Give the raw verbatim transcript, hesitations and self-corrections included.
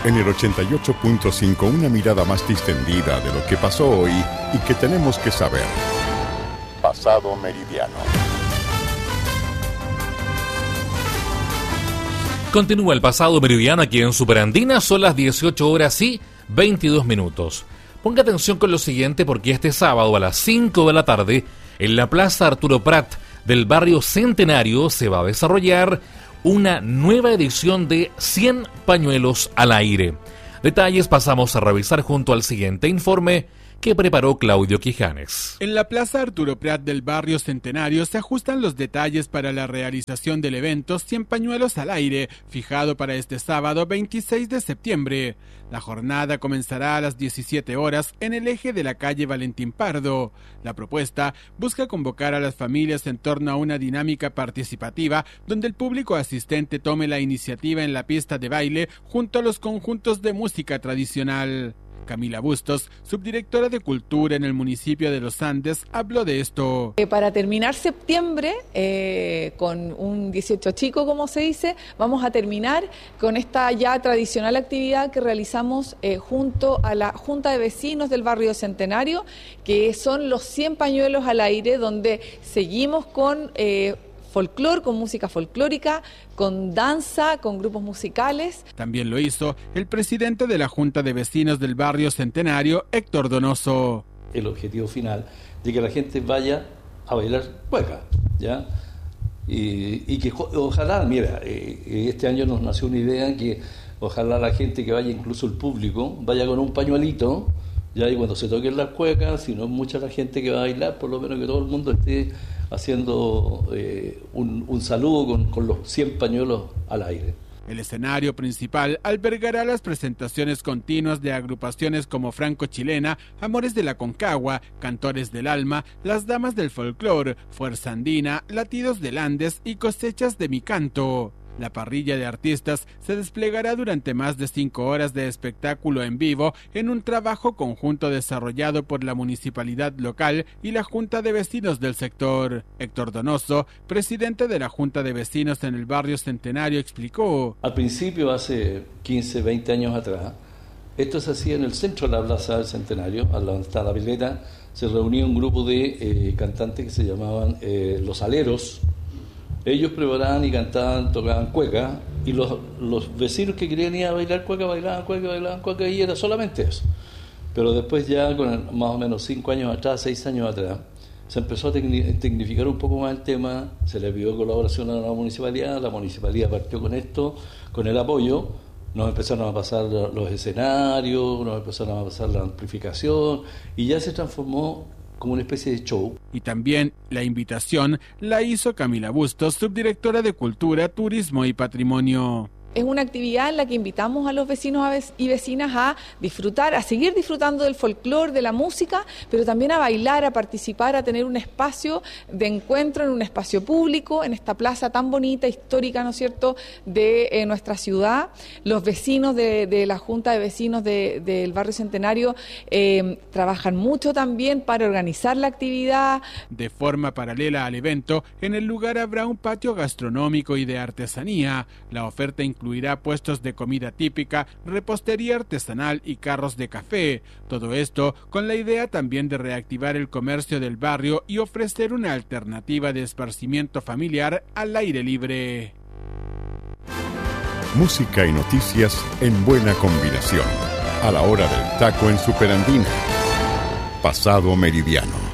En el ochenta y ocho punto cinco, una mirada más distendida de lo que pasó hoy y que tenemos que saber. Pasado Meridiano. Continúa el Pasado Meridiano aquí en Superandina, son las dieciocho horas y veintidós minutos. Ponga atención con lo siguiente porque este sábado a las cinco de la tarde, en la Plaza Arturo Prat del barrio Centenario, se va a desarrollar una nueva edición de cien pañuelos al aire. Detalles pasamos a revisar junto al siguiente informe que preparó Claudio Quijanes. En la Plaza Arturo Prat del barrio Centenario se ajustan los detalles para la realización del evento cien pañuelos al aire, fijado para este sábado veintiséis de septiembre. La jornada comenzará a las diecisiete horas en el eje de la calle Valentín Pardo. La propuesta busca convocar a las familias en torno a una dinámica participativa donde el público asistente tome la iniciativa en la pista de baile junto a los conjuntos de música tradicional. Camila Bustos, subdirectora de Cultura en el municipio de Los Andes, habló de esto. Eh, para terminar septiembre, eh, con un dieciocho chico, como se dice, vamos a terminar con esta ya tradicional actividad que realizamos eh, junto a la Junta de Vecinos del barrio Centenario, que son los cien pañuelos al aire, donde seguimos con Eh, folclor, con música folclórica, con danza, con grupos musicales. También lo hizo el presidente de la Junta de Vecinos del barrio Centenario, Héctor Donoso. El objetivo final de que la gente vaya a bailar cueca, ¿ya? Y, y que ojalá, mira, eh, este año nos nació una idea que ojalá la gente que vaya, incluso el público, vaya con un pañuelito, ya, y cuando se toquen las cuecas, si no es mucha la gente que va a bailar, por lo menos que todo el mundo esté haciendo eh, un, un saludo con, con los cien pañuelos al aire. El escenario principal albergará las presentaciones continuas de agrupaciones como Franco Chilena, Amores de la Concagua, Cantores del Alma, Las Damas del Folclor, Fuerza Andina, Latidos del Andes y Cosechas de mi Canto. La parrilla de artistas se desplegará durante más de cinco horas de espectáculo en vivo en un trabajo conjunto desarrollado por la municipalidad local y la Junta de Vecinos del sector. Héctor Donoso, presidente de la Junta de Vecinos en el barrio Centenario, explicó. Al principio, hace quince, veinte años atrás, esto se hacía en el centro de la Plaza del Centenario, a donde está la pileta, se reunía un grupo de eh, cantantes que se llamaban eh, Los Aleros. Ellos preparaban y cantaban, tocaban cueca, y los, los vecinos que querían ir a bailar cueca, bailaban cueca, bailaban cueca, y era solamente eso. Pero después ya, con el, más o menos cinco años atrás, seis años atrás, se empezó a tecni- tecnificar un poco más el tema, se le pidió colaboración a la municipalidad, la municipalidad partió con esto, con el apoyo, nos empezaron a pasar los escenarios, nos empezaron a pasar la amplificación, y ya se transformó como una especie de show. Y también la invitación la hizo Camila Bustos, subdirectora de Cultura, Turismo y Patrimonio. Es una actividad en la que invitamos a los vecinos y vecinas a disfrutar, a seguir disfrutando del folclore, de la música, pero también a bailar, a participar, a tener un espacio de encuentro en un espacio público, en esta plaza tan bonita, histórica, ¿no es cierto?, de eh, nuestra ciudad. Los vecinos de, de la Junta de Vecinos de, del barrio Centenario eh, trabajan mucho también para organizar la actividad. De forma paralela al evento, en el lugar habrá un patio gastronómico y de artesanía. La oferta incluye Incluirá puestos de comida típica, repostería artesanal y carros de café. Todo esto con la idea también de reactivar el comercio del barrio y ofrecer una alternativa de esparcimiento familiar al aire libre. Música y noticias en buena combinación. A la hora del taco en Superandina. Pasado Meridiano.